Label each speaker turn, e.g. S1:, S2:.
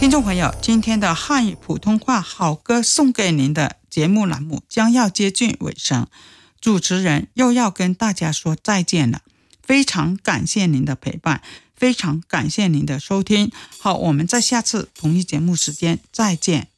S1: 听众朋友，今天的汉语普通话好歌送给您的节目栏目将要接近尾声，主持人又要跟大家说再见了。非常感谢您的陪伴，非常感谢您的收听。好，我们在下次同一节目时间再见。